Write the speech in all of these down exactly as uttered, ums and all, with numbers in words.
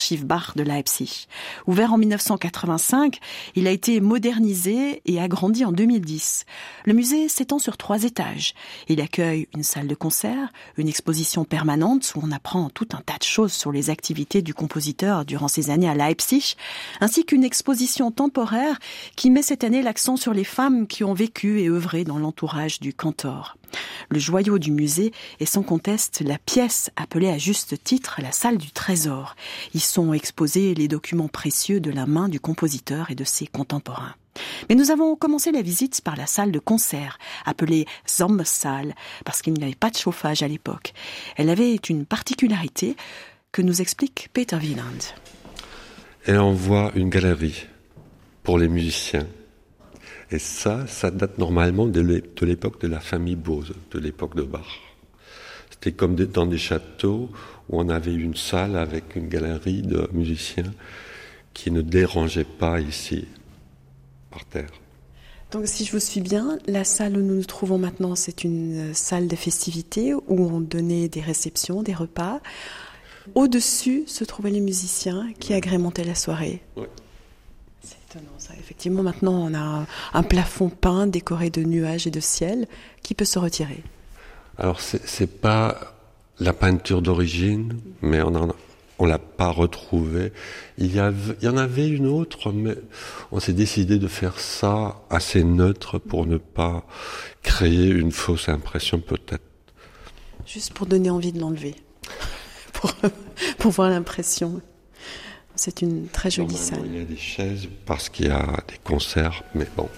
archives Bach de Leipzig. Ouvert en dix-neuf cent quatre-vingt-cinq, il a été modernisé et agrandi en deux mille dix. Le musée s'étend sur trois étages. Il accueille une salle de concert, une exposition permanente où on apprend tout un tas de choses sur les activités du compositeur durant ses années à Leipzig, ainsi qu'une exposition temporaire qui met cette année l'accent sur les femmes qui ont vécu et œuvré dans l'entourage du cantor. Le joyau du musée est sans conteste la pièce appelée à juste titre la salle du trésor. Y sont exposés les documents précieux de la main du compositeur et de ses contemporains. Mais nous avons commencé la visite par la salle de concert, appelée Sommersaal, parce qu'il n'y avait pas de chauffage à l'époque. Elle avait une particularité que nous explique Peter Wieland. Elle envoie une galerie pour les musiciens. Et ça, ça date normalement de l'époque de la famille Bose, de l'époque de Bach. C'était comme dans des châteaux où on avait une salle avec une galerie de musiciens qui ne dérangeait pas ici, par terre. Donc si je vous suis bien, la salle où nous nous trouvons maintenant, c'est une salle de festivités où on donnait des réceptions, des repas. Au-dessus se trouvaient les musiciens qui agrémentaient la soirée. Oui. C'est étonnant ça. Effectivement, maintenant on a un, un plafond peint décoré de nuages et de ciel qui peut se retirer. Alors c'est, c'est pas la peinture d'origine, mais on en, on l'a pas retrouvée. Il y avait, il y en avait une autre, mais on s'est décidé de faire ça assez neutre pour ne pas créer une fausse impression peut-être. Juste pour donner envie de l'enlever, pour, pour voir l'impression. C'est une très jolie salle. Il y a des chaises parce qu'il y a des concerts, mais bon.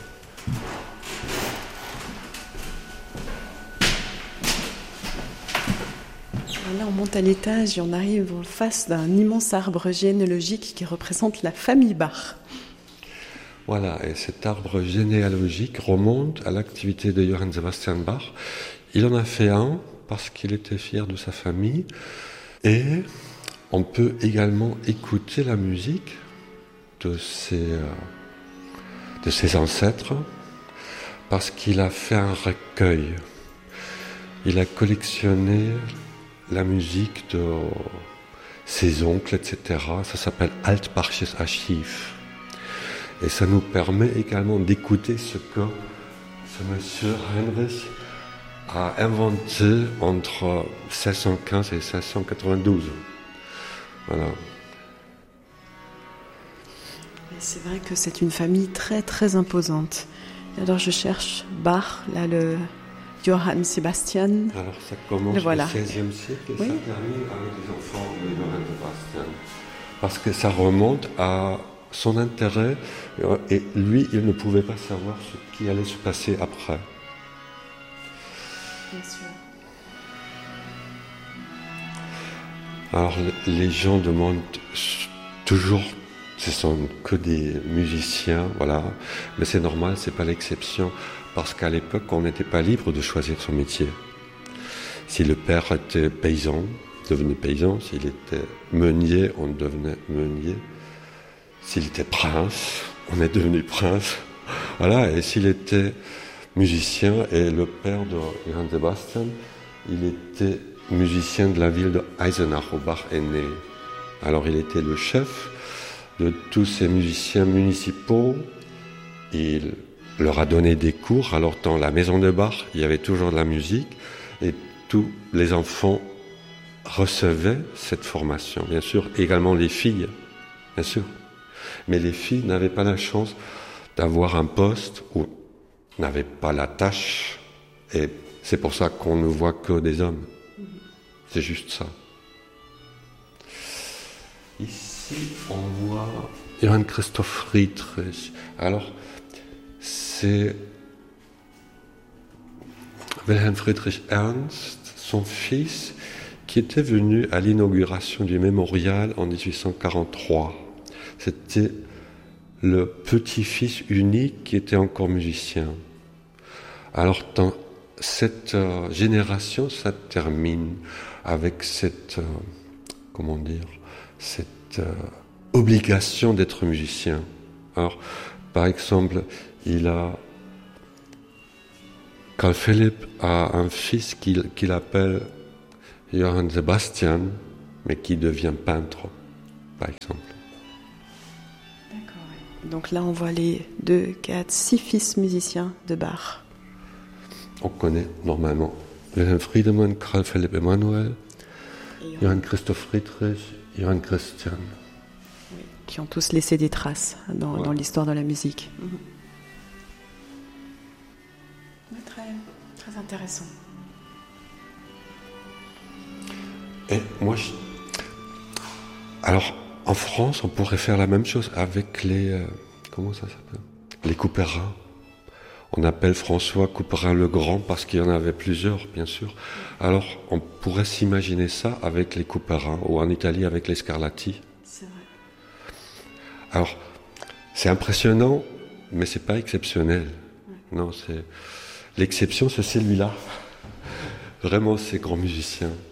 Là, on monte à l'étage et on arrive en face d'un immense arbre généalogique qui représente la famille Bach. Voilà, et cet arbre généalogique remonte à l'activité de Johann Sebastian Bach. Il en a fait un parce qu'il était fier de sa famille et on peut également écouter la musique de ses, euh, de ses ancêtres parce qu'il a fait un recueil. Il a collectionné la musique de ses oncles, et cetera. Ça s'appelle Altbachsches Archiv. Et ça nous permet également d'écouter ce que ce monsieur Heinrich a inventé entre seize cent quinze et seize cent quatre-vingt-douze. Voilà. C'est vrai que c'est une famille très très imposante. Alors je cherche Bach, là le Johann Sebastian. Alors ça commence le voilà. au seizième siècle et oui. ça termine avec les enfants de Johann Sebastian. Parce que ça remonte à son intérêt et lui, il ne pouvait pas savoir ce qui allait se passer après. Bien sûr. Alors les gens demandent toujours, ce sont que des musiciens, voilà, mais c'est normal, c'est pas l'exception, parce qu'à l'époque on n'était pas libre de choisir son métier. Si le père était paysan, devenait paysan, s'il était meunier, on devenait meunier, s'il était prince, on est devenu prince, voilà, et s'il était musicien, et le père de Johann Sebastian, il était musicien de la ville de Eisenach, où Bach est né. Alors il était le chef de tous ces musiciens municipaux. Il leur a donné des cours. Alors dans la maison de Bach, il y avait toujours de la musique et tous les enfants recevaient cette formation. Bien sûr, également les filles, bien sûr. Mais les filles n'avaient pas la chance d'avoir un poste ou n'avaient pas la tâche. Et c'est pour ça qu'on ne voit que des hommes. C'est juste ça. Ici, on voit Johann Christoph Friedrich. Alors, c'est Wilhelm Friedrich Ernst, son fils, qui était venu à l'inauguration du mémorial en dix-huit cent quarante-trois. C'était le petit-fils unique qui était encore musicien. Alors, dans cette euh, génération, ça termine avec cette, euh, comment dire, cette euh, obligation d'être musicien. Alors, par exemple, il a, Carl Philipp a un fils qu'il, qu'il appelle Johann Sebastian, mais qui devient peintre. par exemple. D'accord. Donc là, on voit les deux, quatre, six fils musiciens de Bach. On connaît normalement Wilhelm Friedemann, Carl Philipp Emanuel, Johann Christoph Friedrich, Johann Christian. Oui, qui ont tous laissé des traces dans, ouais. dans l'histoire de la musique. Mmh. Très, très intéressant. Et moi, je... alors en France, on pourrait faire la même chose avec les euh, comment ça s'appelle ? Les Couperin. On appelle François Couperin le Grand parce qu'il y en avait plusieurs, bien sûr. Alors, on pourrait s'imaginer ça avec les Couperin ou en Italie avec les Scarlatti. C'est vrai. Alors, c'est impressionnant, mais c'est pas exceptionnel. Ouais. Non, c'est l'exception, c'est celui-là. Vraiment, ces grands musiciens.